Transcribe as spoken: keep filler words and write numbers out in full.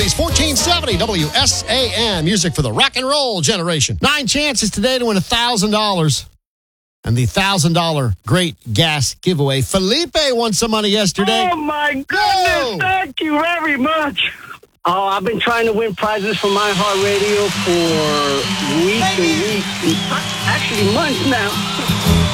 Phillies, fourteen seventy W S A N. Music for the rock and roll generation. Nine chances today to win one thousand dollars. And the one thousand dollars Great Gas giveaway. Felipe won some money yesterday. Oh, my goodness. Go! Thank you very much. Oh, I've been trying to win prizes from iHeartRadio for weeks and weeks, actually months now.